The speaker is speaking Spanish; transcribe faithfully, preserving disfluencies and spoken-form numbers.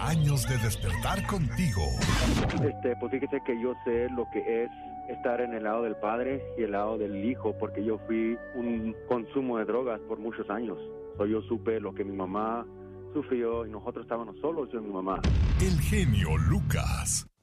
años de despertar contigo. Este, pues fíjese que yo sé lo que es estar en el lado del padre y el lado del hijo, porque yo fui un consumo de drogas por muchos años. So, yo supe lo que mi mamá sufrió y nosotros estábamos solos, yo y mi mamá. El genio Lucas.